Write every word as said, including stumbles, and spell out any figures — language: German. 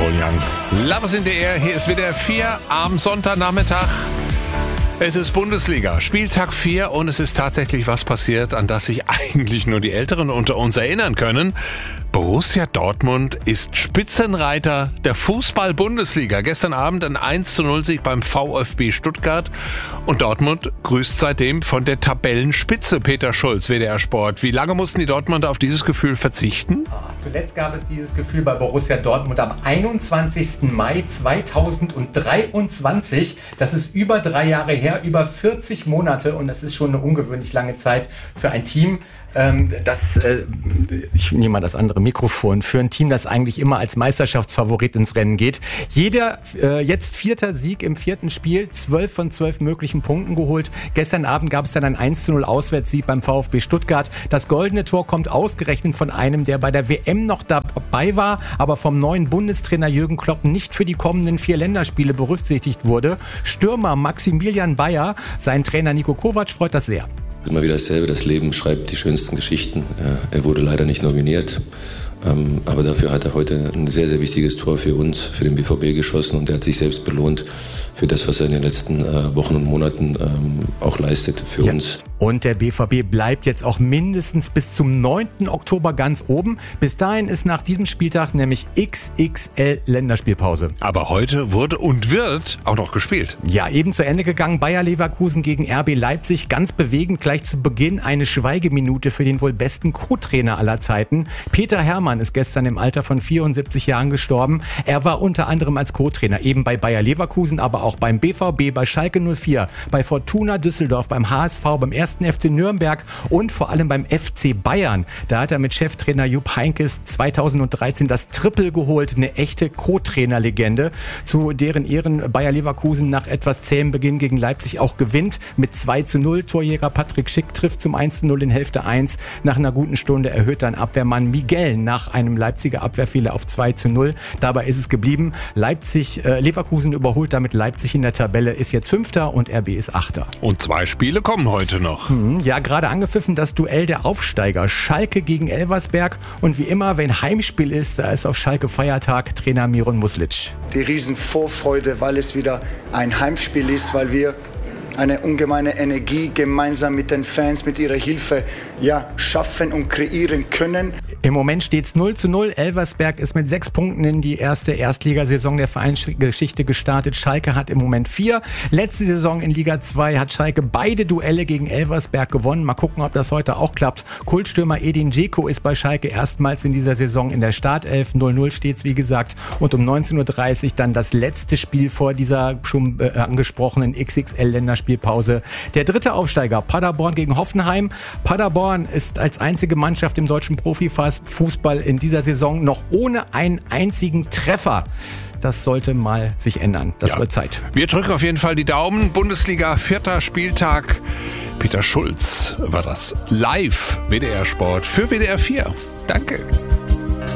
Paul Young. Love is in the air. Hier ist W D R vier am Sonntagnachmittag. Es ist Bundesliga, Spieltag vier und es ist tatsächlich was passiert, an das sich eigentlich nur die Älteren unter uns erinnern können. Borussia Dortmund ist Spitzenreiter der Fußball-Bundesliga. Gestern Abend ein eins zu null Sieg beim VfB Stuttgart. Und Dortmund grüßt seitdem von der Tabellenspitze. Peter Schulz, W D R Sport. Wie lange mussten die Dortmunder auf dieses Gefühl verzichten? Zuletzt gab es dieses Gefühl bei Borussia Dortmund am einundzwanzigsten Mai zweitausenddreiundzwanzig. Das ist über drei Jahre her, über vierzig Monate. Und das ist schon eine ungewöhnlich lange Zeit für ein Team, ähm, das, äh, ich nehme mal das andere Mikrofon, für ein Team, das eigentlich immer als Meisterschaftsfavorit ins Rennen geht. Jeder äh, jetzt vierter Sieg im vierten Spiel, zwölf von zwölf möglichen Punkten geholt. Gestern Abend gab es dann ein eins zu null Auswärtssieg beim VfB Stuttgart. Das goldene Tor kommt ausgerechnet von einem, der bei der W M noch dabei war, aber vom neuen Bundestrainer Jürgen Klopp nicht für die kommenden vier Länderspiele berücksichtigt wurde. Stürmer Maximilian Bayer, sein Trainer Niko Kovac freut das sehr. Immer wieder dasselbe, das Leben schreibt die schönsten Geschichten. Er wurde leider nicht nominiert, aber dafür hat er heute ein sehr, sehr wichtiges Tor für uns, für den B V B geschossen und er hat sich selbst belohnt für das, was er in den letzten Wochen und Monaten auch leistet für ja. uns. Und der B V B bleibt jetzt auch mindestens bis zum neunten Oktober ganz oben. Bis dahin ist nach diesem Spieltag nämlich X X L Länderspielpause. Aber heute wurde und wird auch noch gespielt. Ja, eben zu Ende gegangen. Bayer Leverkusen gegen R B Leipzig. Ganz bewegend gleich zu Beginn eine Schweigeminute für den wohl besten Co-Trainer aller Zeiten. Peter Herrmann ist gestern im Alter von vierundsiebzig Jahren gestorben. Er war unter anderem als Co-Trainer eben bei Bayer Leverkusen, aber auch beim B V B, bei Schalke null vier, bei Fortuna Düsseldorf, beim H S V, beim ersten F C Nürnberg und vor allem beim F C Bayern. Da hat er mit Cheftrainer Jupp Heynckes zweitausenddreizehn das Triple geholt, eine echte Co-Trainer-Legende, zu deren Ehren Bayer Leverkusen nach etwas zähem Beginn gegen Leipzig auch gewinnt. Mit zwei zu null, Torjäger Patrick Schick trifft zum eins zu null in Hälfte eins. Nach einer guten Stunde erhöht dann Abwehrmann Miguel nach einem Leipziger Abwehrfehler auf zwei zu null. Dabei ist es geblieben. Leipzig, äh, Leverkusen überholt damit Leipzig in der Tabelle, ist jetzt Fünfter und R B ist Achter. Und zwei Spiele kommen heute noch. Hm, ja, gerade angepfiffen das Duell der Aufsteiger. Schalke gegen Elversberg. Und wie immer, wenn Heimspiel ist, da ist auf Schalke Feiertag. Trainer Miron Muslic. Die Riesenvorfreude, weil es wieder ein Heimspiel ist, weil wir eine ungemeine Energie gemeinsam mit den Fans, mit ihrer Hilfe ja, schaffen und kreieren können. Im Moment steht es null zu null. Elversberg ist mit sechs Punkten in die erste Erstligasaison der Vereinsgeschichte gestartet. Schalke hat im Moment vier. Letzte Saison in Liga zwei hat Schalke beide Duelle gegen Elversberg gewonnen. Mal gucken, ob das heute auch klappt. Kultstürmer Edin Dzeko ist bei Schalke erstmals in dieser Saison in der Startelf. null null steht es, wie gesagt. Und um neunzehn Uhr dreißig dann das letzte Spiel vor dieser schon äh, angesprochenen X X L-Länderspielpause. Der dritte Aufsteiger, Paderborn gegen Hoffenheim. Paderborn ist als einzige Mannschaft im deutschen Profifußball in dieser Saison noch ohne einen einzigen Treffer. Das sollte mal sich ändern. Das ja. wird Zeit. Wir drücken auf jeden Fall die Daumen. Bundesliga, vierter Spieltag. Peter Schulz war das live W D R Sport für W D R vier. Danke.